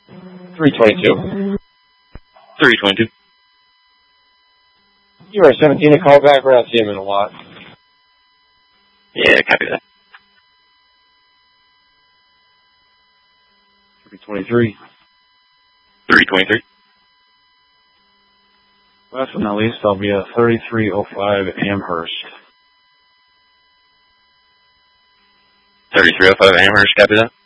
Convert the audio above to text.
322. 322. You are 17 to call back. We're not seeing him in a lot. Yeah, copy that. 323. 323. Last but not least, I'll be at 3305 Amherst. 3305 Amherst, copy that.